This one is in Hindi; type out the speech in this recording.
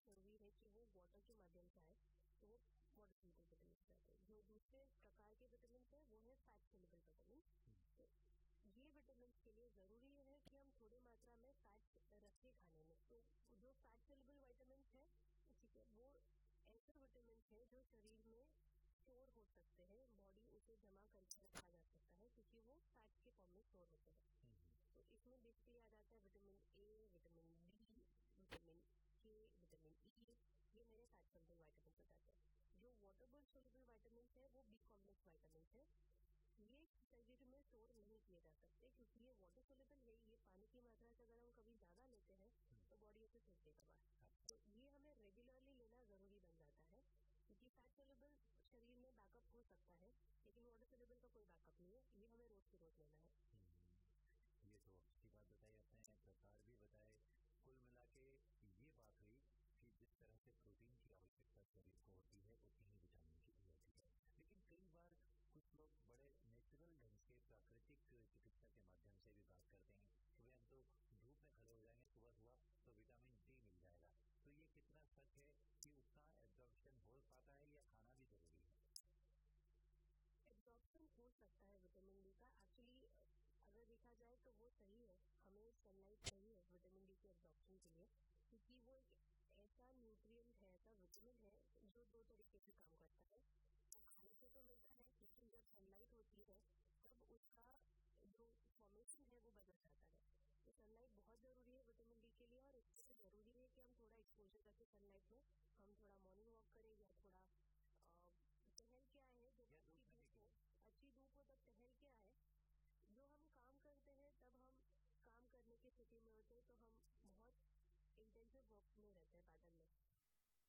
जरूरी है कि वो वाटर के माध्यम से आए, तो वो वाटर सोल्यूबल विटामिन कहते हैं। जो दूसरे प्रकार के विटामिन है वो है फैट सोल्यूबल विटामिन। तो ये विटामिन के लिए जरूरी है कि हम थोड़ी मात्रा में फैट रखें खाने में। तो जो फैट सोल्यूबल विटामिन है, ठीक है, वो ऐसे विटामिन है जो शरीर में स्टोर हो सकते हैं, बॉडी उसे जमा करके रखा जा सकता है क्योंकि वो फैट के फॉर्म में स्टोर होते हैं। तो इसमें बेसिकली आ जाता है vitamin A, vitamin D, vitamin के, विटामिन ई, ये मेरे फैट सोल्यूबल विटामिन हो जाते हैं। जो वाटर सोल्यूबल विटामिन है वो बी कॉम्प्लेक्स विटामिन है। ये शरीर में स्टोर नहीं किए जा सकते क्योंकि ये वाटर सोल्यूबल है, ये पानी की मात्रा से अगर हम कभी ज्यादा लेते हैं तो बॉडी उसे फेंक देगा बाहर। तो ये हमें रेगुलरली लेना जरूरी बन जाता है क्योंकि फैट सोल्यूबल शरीर में बैकअप हो सकता है लेकिन वाटर सोल्यूबल का कोई बैकअप नहीं है, ये हमें रोज की रोज लेना है। ये तो अच्छी बात बताई आपने, प्रकार भी बताए। कुल मिला के ये बात हुई कि जिस तरह से प्रोटीन की आवश्यकता शरीर को होती है उतनी ही विटामिन की भी होती है। लेकिन कई बार कुछ लोग बड़े नेचुरल ढंग से प्राकृतिक चिकित्सा के माध्यम से भी बात करते हैं कि भाई हम तो धूप में खड़े हो जाएंगे सुबह सुबह तो विटामिन डी मिल जाएगा। तो ये कितना सच है कि उतना एब्जॉर्प्शन हो पाता है या खाना भी जरूरी है? एब्जॉर्प्शन हो सकता है विटामिन डी का। एक्चुअली अगर देखा जाए तो वो सही है, हमें सनलाइट चाहिए विटामिन डी के एब्जॉर्प्शन के लिए क्योंकि वो एक ऐसा न्यूट्रिएंट है, ऐसा विटामिन है जो दो तरीके से काम करता है। वो खाने से तो मिलता है लेकिन जब सनलाइट होती है तब उसका जो फॉर्मेशन है वो बदल जाता है। तो सनलाइट बहुत जरूरी है विटामिन डी के लिए और इससे जरूरी है कि हम थोड़ा एक्सपोजर रखें सनलाइट में